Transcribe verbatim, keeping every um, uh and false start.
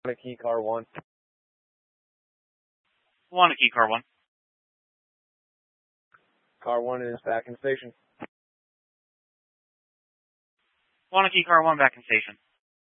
Wanakee car one. Wanakee car one. Car one is back in station. Wanakee car one back in station.